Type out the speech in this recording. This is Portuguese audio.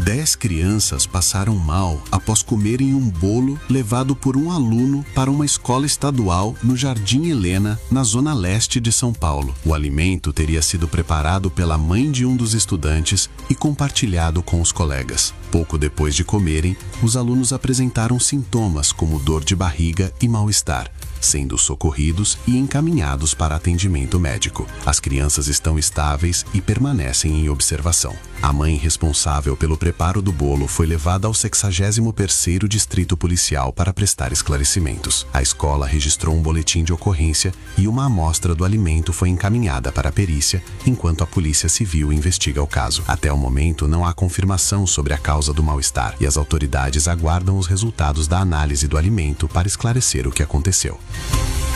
10 crianças passaram mal após comerem um bolo levado por um aluno para uma escola estadual no Jardim Helena, na zona leste de São Paulo. O alimento teria sido preparado pela mãe de um dos estudantes e compartilhado com os colegas. Pouco depois de comerem, os alunos apresentaram sintomas como dor de barriga e mal-estar, sendo socorridos e encaminhados para atendimento médico. As crianças estão estáveis e permanecem em observação. A mãe responsável pelo preparo do bolo foi levada ao 63º Distrito Policial para prestar esclarecimentos. A escola registrou um boletim de ocorrência e uma amostra do alimento foi encaminhada para a perícia, enquanto a Polícia Civil investiga o caso. Até o momento, não há confirmação sobre a causa do mal-estar e as autoridades aguardam os resultados da análise do alimento para esclarecer o que aconteceu.